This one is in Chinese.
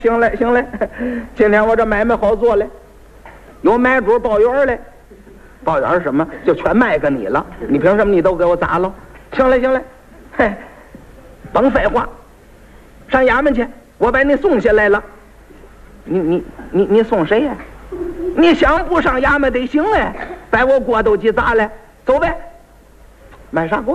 行嘞，行嘞，今天我这买卖好做嘞，有买主报员嘞，报员是什么？就全卖给你了，你凭什么你都给我砸了？行嘞，行嘞，嘿，甭废话，上衙门去，我把你送下来了。你送谁呀？你想不上衙门得行哎，把我锅都给砸了，走呗。买啥锅？